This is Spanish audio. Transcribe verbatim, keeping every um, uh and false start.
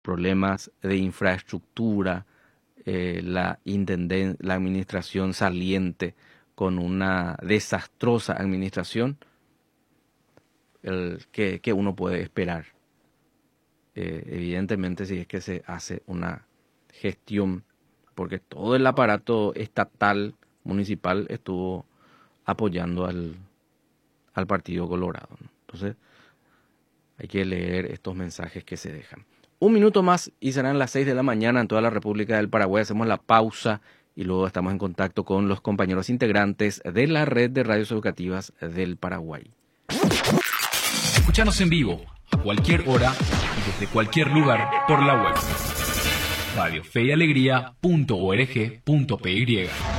problemas de infraestructura, eh, la, intenden- la administración saliente con una desastrosa administración, el, que, que uno puede esperar. Eh, evidentemente, si es que se hace una gestión, porque todo el aparato estatal, municipal, estuvo apoyando al, al Partido Colorado, ¿no? Entonces, hay que leer estos mensajes que se dejan. Un minuto más y serán las seis de la mañana en toda la República del Paraguay. Hacemos la pausa y luego estamos en contacto con los compañeros integrantes de la red de radios educativas del Paraguay. Escúchanos en vivo, a cualquier hora y desde cualquier lugar por la web. radio fe y alegría punto org punto p y